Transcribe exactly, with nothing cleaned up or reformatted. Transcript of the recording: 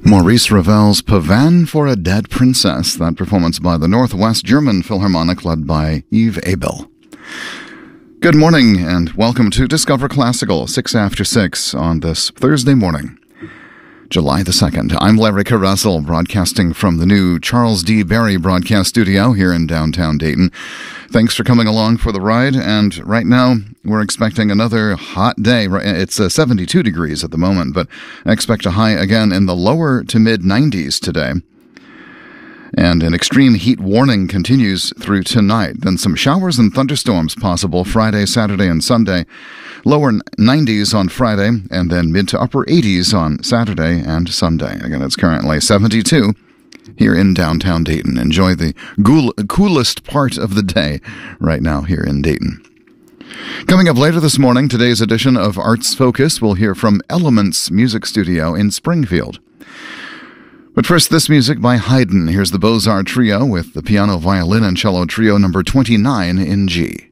Maurice Ravel's Pavane for a Dead Princess, that performance by the Northwest German Philharmonic led by Yves Abel. Good morning and welcome to Discover Classical, six after six on this Thursday morning, July the second. I'm Larry Carruthel, broadcasting from the new Charles D. Berry Broadcast Studio here in downtown Dayton. Thanks for coming along for the ride, and right now we're expecting another hot day. It's uh, seventy-two degrees at the moment, but I expect a high again in the lower to mid nineties today. And an extreme heat warning continues through tonight. Then some showers and thunderstorms possible Friday, Saturday, and Sunday. Lower nineties on Friday, and then mid to upper eighties on Saturday and Sunday. Again, it's currently seventy-two here in downtown Dayton. Enjoy the cool, coolest part of the day right now here in Dayton. Coming up later this morning, today's edition of Arts Focus, we'll hear from Elements Music Studio in Springfield. But first, this music by Haydn. Here's the Beaux-Arts Trio with the piano, violin, and cello trio number twenty-nine in G.